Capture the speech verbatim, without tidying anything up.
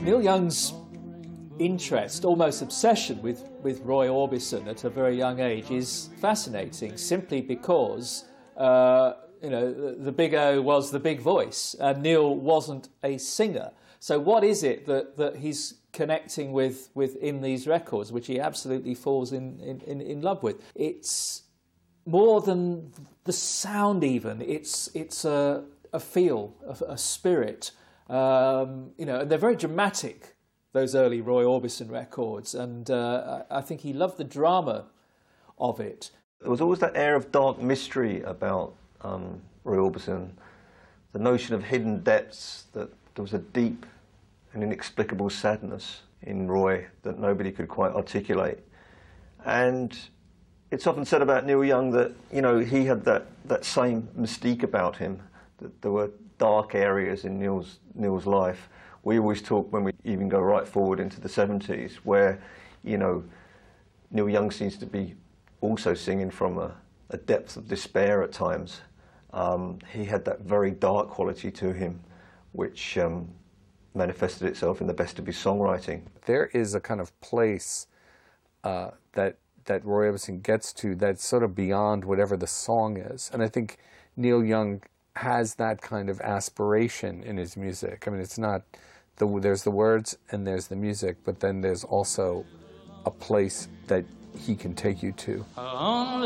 Neil Young's interest, almost obsession with, with Roy Orbison at a very young age is fascinating, simply because uh, you know, the, the Big O was the big voice and Neil wasn't a singer. So what is it that, that he's connecting with, with in these records, which he absolutely falls in, in, in love with? It's more than the sound even. It's, it's a, a feel, a, a spirit. Um, you know, and they're very dramatic, those early Roy Orbison records, and uh, I think he loved the drama of it. There was always that air of dark mystery about um, Roy Orbison, the notion of hidden depths, that there was a deep and inexplicable sadness in Roy that nobody could quite articulate. And it's often said about Neil Young that, you know, he had that, that same mystique about him, that there were dark areas in Neil's, Neil's life. We always talk, when we even go right forward into the seventies, where, you know, Neil Young seems to be also singing from a, a depth of despair at times. Um, he had that very dark quality to him, which um, manifested itself in the best of his songwriting. There is a kind of place uh, that, that Roy Orbison gets to that's sort of beyond whatever the song is. And I think Neil Young has that kind of aspiration in his music. I mean, it's not, the, there's the words and there's the music, but then there's also a place that he can take you to.